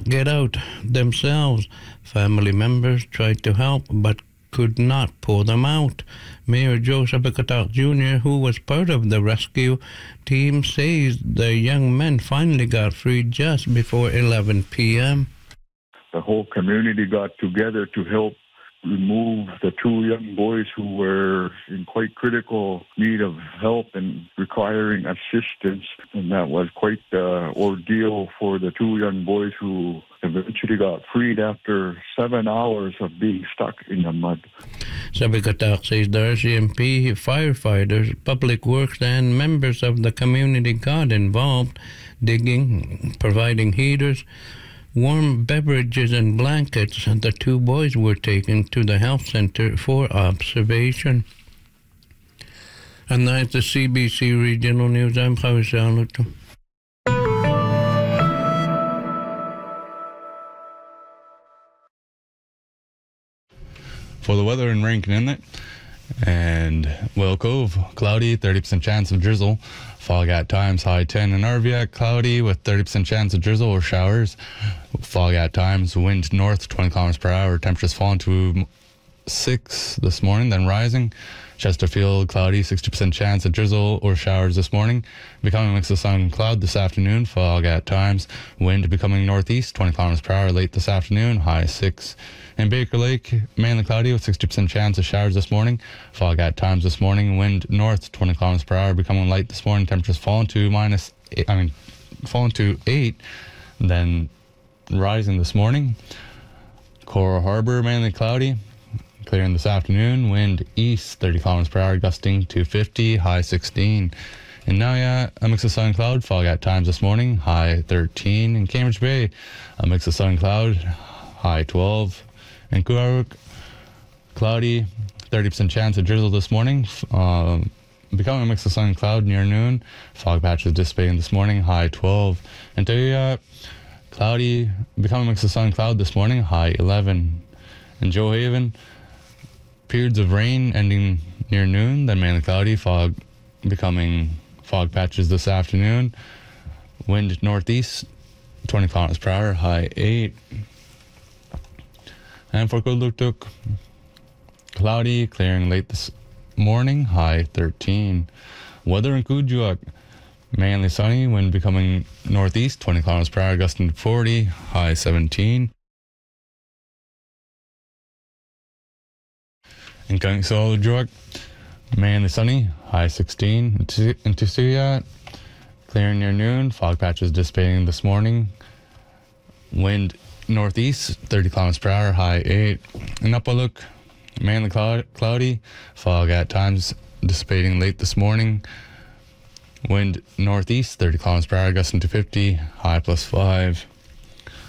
get out themselves. Family members tried to help but could not pull them out. Mayor Joseph Bikatak Jr., who was part of the rescue team, says the young men finally got free just before 11 p.m. The whole community got together to help remove the two young boys who were in quite critical need of help and requiring assistance. And that was quite the ordeal for the two young boys who eventually got freed after 7 hours of being stuck in the mud. Sabikatak says the RCMP, firefighters, public works, and members of the community got involved, digging, providing heaters, warm beverages and blankets, and the two boys were taken to the health center for observation. And that's the CBC Regional News. I'm Javi Saluto. For the weather in Rankin Inlet and Whale Cove, cloudy, 30% chance of drizzle. Fog at times, high 10. In Arviac, cloudy with 30% chance of drizzle or showers. Fog at times, wind north, 20 kilometers per hour. Temperatures falling to 6 this morning, then rising. Chesterfield, cloudy, 60% chance of drizzle or showers this morning. Becoming a mix of sun and cloud this afternoon. Fog at times. Wind becoming northeast, 20 kilometers per hour late this afternoon. High 6. In Baker Lake, mainly cloudy with 60% chance of showers this morning. Fog at times this morning. Wind north, 20 kilometers per hour. Becoming light this morning. Temperatures falling to 8. Then rising this morning. Coral Harbor, mainly cloudy. Clearing this afternoon, wind east, 30 kilometers per hour, gusting to 50, high 16. In Nauyat, a mix of sun and cloud, fog at times this morning, high 13. In Cambridge Bay, a mix of sun and cloud, high 12. In Coorg, cloudy, 30% chance of drizzle this morning, becoming a mix of sun and cloud near noon. Fog patches dissipating this morning, high 12. In Taoyuat, cloudy, becoming a mix of sun and cloud this morning, high 11. In Joe Haven, periods of rain ending near noon, then mainly cloudy, fog becoming fog patches this afternoon. Wind northeast, 20 kilometers per hour, high 8. And for Kugluktuk, cloudy, clearing late this morning, high 13. Weather in Kuujjuaq, mainly sunny, wind becoming northeast, 20 kilometers per hour, gusting to 40, high 17. In Kuujjuaq, mainly sunny, high 16. In Tisuyat, clearing near noon, fog patches dissipating this morning. Wind northeast, 30 kilometers per hour, high 8. In Upaluk, mainly cloudy, fog at times dissipating late this morning. Wind northeast, 30 kilometers per hour, gusting to 50, high +5.